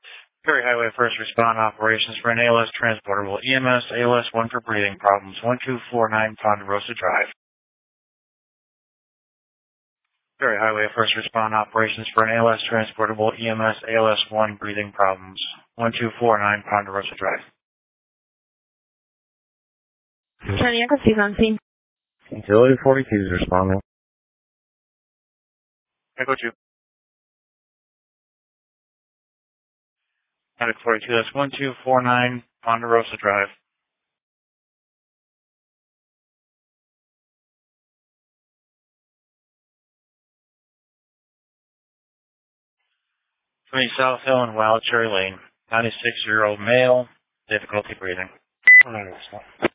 Ferry Highway First Respond Operations for an ALS Transportable EMS, ALS 1 for breathing problems, 1249 Ponderosa Drive. Ferry Highway First Respond Operations for an ALS Transportable EMS, ALS 1 breathing problems, 1249 Ponderosa Drive. Charlie Echo 2 Utility 42 is responding. Echo 2. Medic 42, that's 1249 Ponderosa Drive. 20 South Hill and Wild Cherry Lane. 96-year-old male, difficulty breathing.